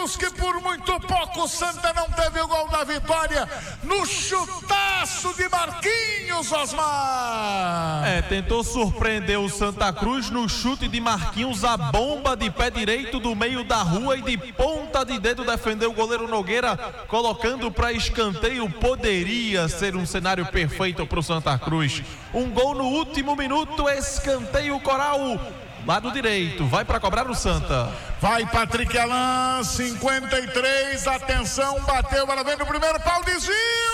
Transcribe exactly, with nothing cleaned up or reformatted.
minutos que por muito pouco o Santa não teve o gol da vitória no chutaço de Marquinhos, Osmar. É, tentou surpreender o Santa Cruz no chute de Marquinhos, a bomba de pé direito do meio da rua e de ponta de dedo defendeu o goleiro Nogueira, colocando para escanteio. Poderia ser um cenário perfeito para o Santa Cruz. Um gol no último minuto, escanteio Coral. Lado direito, vai para cobrar o Santa. Vai Patrick Alain, cinquenta e três, atenção, bateu, ela vem no primeiro pau, desvio!